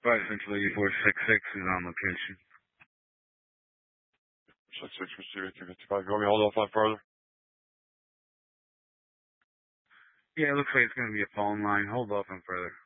Bicentennial 8466 is on location. 66 receive 1855. You want me to hold off on further? Yeah, it looks like it's going to be a phone line. Hold off on further.